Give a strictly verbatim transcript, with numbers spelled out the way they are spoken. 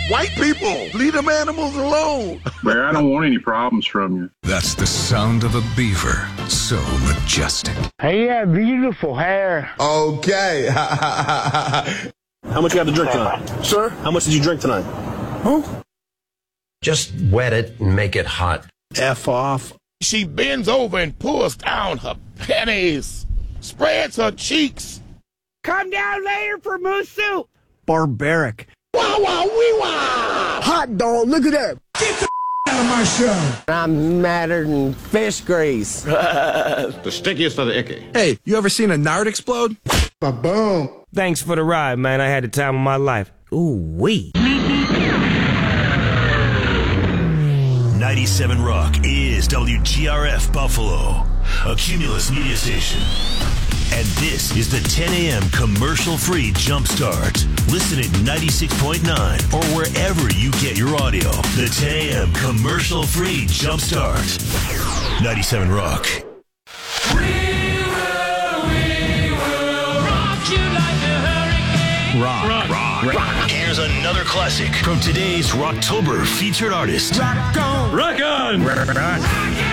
White people, leave them animals alone. Bear, I don't want any problems from you. That's the sound of a beaver. So majestic. Hey, yeah, beautiful hair. Okay. How much you got to drink tonight? Sir? How much did you drink tonight? Huh? Just wet it and make it hot. F off. She bends over and pulls down her panties, spreads her cheeks. Come down later for moose soup. Barbaric. Wow, wow, wee, wow. Hot dog, look at that. Get the out of my show. I'm madder than fish grease. The stickiest of the icky. Hey, you ever seen a nard explode? Ba-boom. Thanks for the ride, man. I had the time of my life. Ooh, wee. ninety-seven Rock is W G R F Buffalo, a Cumulus media station. And this is the ten a.m. commercial-free Jumpstart. Listen at ninety-six point nine or wherever you get your audio. The ten a.m. commercial-free Jumpstart. ninety-seven Rock. We will, we will rock you like a hurricane. Rock. Rock. Rock. Rock. Here's another classic from today's Rocktober featured artist. Rock on. Rock on. Rock on.